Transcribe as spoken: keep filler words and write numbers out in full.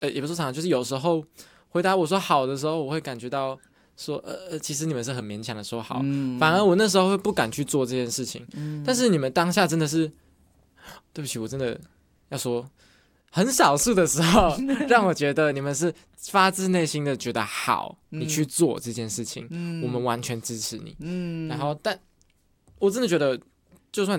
呃，也不是说常常，就是有时候回答我说好的时候，我会感觉到说，呃，其实你们是很勉强的说好，嗯、反而我那时候会不敢去做这件事情。嗯、但是你们当下真的是，对不起，我真的要说。很少数的时候，让我觉得你们是发自内心的觉得好，嗯、你去做这件事情，嗯、我们完全支持你。嗯、然后，但我真的觉得，就算